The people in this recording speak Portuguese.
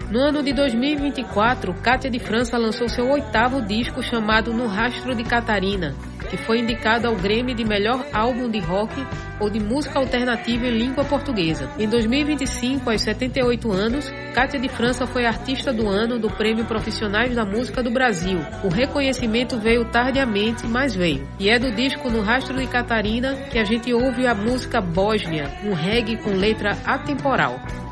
No ano de 2024, Kátia de França lançou seu 8º disco chamado No Rastro de Catarina, que foi indicado ao Grammy de melhor álbum de rock ou de música alternativa em língua portuguesa. Em 2025, aos 78 anos, Kátia de França foi artista do ano do Prêmio Profissionais da Música do Brasil. O reconhecimento veio tardiamente, mas veio. E é do disco No Rastro de Catarina que a gente ouve a música Bósnia, um reggae com letra atemporal.